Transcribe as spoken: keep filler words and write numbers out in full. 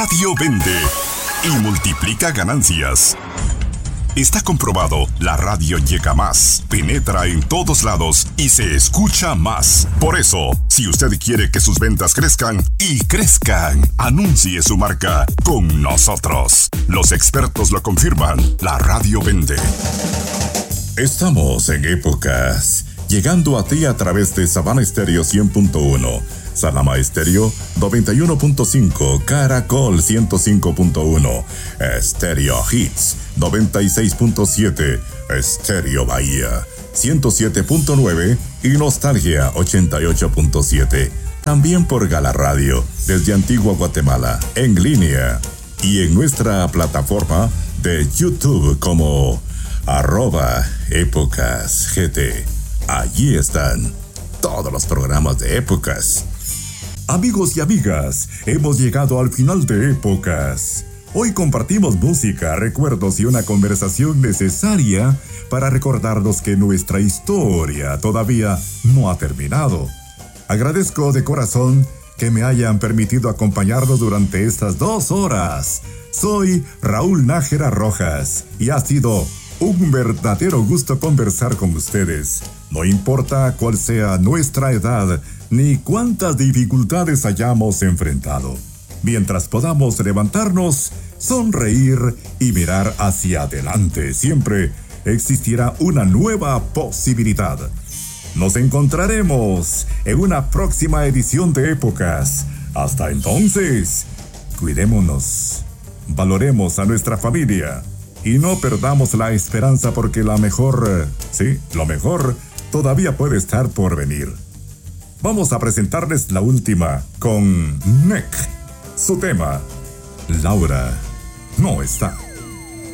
radio vende y multiplica ganancias. Está comprobado, la radio llega más, penetra en todos lados y se escucha más. Por eso, si usted quiere que sus ventas crezcan y crezcan, anuncie su marca con nosotros. Los expertos lo confirman, la radio vende. Estamos en Épocas, llegando a ti a través de Sabana Estéreo cien punto uno, Salama Estéreo noventa y uno punto cinco, Caracol ciento cinco punto uno, Estéreo Hits noventa y seis punto siete, Estéreo Bahía ciento siete punto nueve y Nostalgia ochenta y ocho punto siete. También por Gala Radio, desde Antigua Guatemala, en línea. Y en nuestra plataforma de YouTube como arroba Épocas G T. Allí están todos los programas de Épocas. Amigos y amigas, hemos llegado al final de Épocas. Hoy compartimos música, recuerdos y una conversación necesaria para recordarnos que nuestra historia todavía no ha terminado. Agradezco de corazón que me hayan permitido acompañarnos durante estas dos horas. Soy Raúl Nájera Rojas y ha sido un verdadero gusto conversar con ustedes. No importa cuál sea nuestra edad ni cuántas dificultades hayamos enfrentado. Mientras podamos levantarnos, sonreír y mirar hacia adelante, siempre existirá una nueva posibilidad. Nos encontraremos en una próxima edición de Épocas. Hasta entonces, cuidémonos, valoremos a nuestra familia y no perdamos la esperanza porque la mejor, sí, lo mejor todavía puede estar por venir. Vamos a presentarles la última con N E C. Su tema, Laura no está.